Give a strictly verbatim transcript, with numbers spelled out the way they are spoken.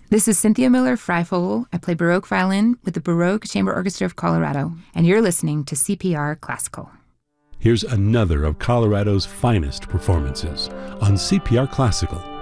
This is Cynthia Miller-Freifogel. I play Baroque violin with the Baroque Chamber Orchestra of Colorado, and you're listening to C P R Classical. Here's another of Colorado's finest performances on C P R Classical.